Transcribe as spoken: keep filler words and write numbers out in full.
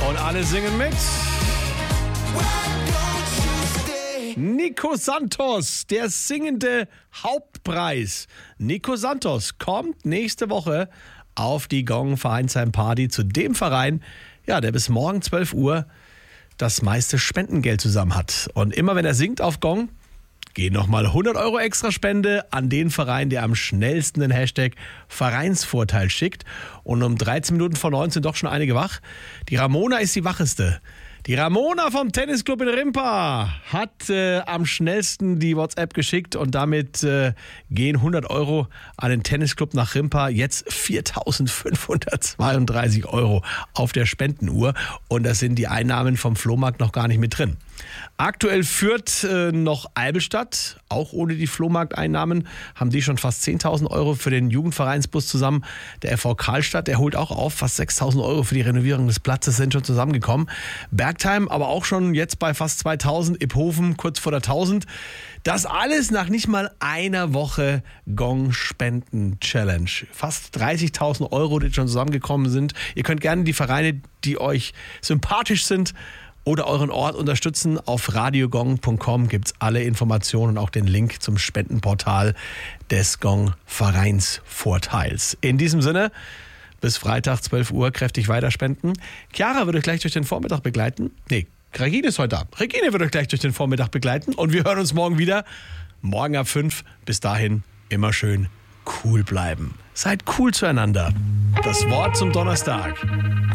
Und alle singen mit. Nico Santos, der singende Hauptpreis. Nico Santos kommt nächste Woche auf die Gong Vereinsheim Party zu dem Verein, ja, der bis morgen zwölf Uhr das meiste Spendengeld zusammen hat. Und immer wenn er singt auf Gong, gehen nochmal hundert Euro extra Spende an den Verein, der am schnellsten den Hashtag Vereinsvorteil schickt. Und um dreizehn Minuten vor neun sind doch schon einige wach. Die Ramona ist die wacheste. Die Ramona vom Tennisclub in Rimpa hat äh, am schnellsten die WhatsApp geschickt und damit äh, gehen hundert Euro an den Tennisclub nach Rimpa. Jetzt viertausendfünfhundertzweiunddreißig Euro auf der Spendenuhr und da sind die Einnahmen vom Flohmarkt noch gar nicht mit drin. Aktuell führt äh, noch Albelstadt, auch ohne die Flohmarkteinnahmen, haben die schon fast zehntausend Euro für den Jugendvereinsbus zusammen. Der F V Karlstadt, der holt auch auf, fast sechstausend Euro für die Renovierung des Platzes sind schon zusammengekommen. Bergheim aber auch schon jetzt bei fast zweitausend, Iphofen kurz vor der tausend. Das alles nach nicht mal einer Woche Gong-Spenden-Challenge. Fast dreißigtausend Euro, die schon zusammengekommen sind. Ihr könnt gerne die Vereine, die euch sympathisch sind, oder euren Ort unterstützen. Auf radiogong punkt com gibt es alle Informationen und auch den Link zum Spendenportal des Gong Vereinsvorteils. In diesem Sinne, bis Freitag zwölf Uhr kräftig weiterspenden. Chiara wird euch gleich durch den Vormittag begleiten. Nee, Regine ist heute da. Regine wird euch gleich durch den Vormittag begleiten und wir hören uns morgen wieder. Morgen ab fünf. Bis dahin immer schön cool bleiben. Seid cool zueinander. Das Wort zum Donnerstag.